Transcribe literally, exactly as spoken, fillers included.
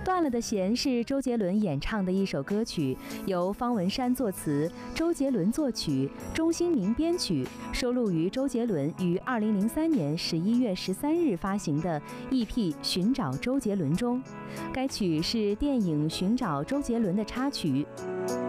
断了的弦是周杰伦演唱的一首歌曲，由方文山作词，周杰伦作曲，钟兴民编曲，收录于周杰伦于二零零三年十一月十三日发行的 E P《寻找周杰伦》中。该曲是电影《寻找周杰伦》的插曲。